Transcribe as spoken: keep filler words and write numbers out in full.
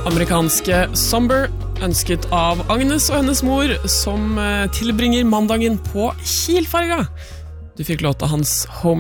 Amerikanske Somber, ønsket av Agnes og hennes mor, som tilbringer mandagen på Kielferga. Du fikk låta hans Home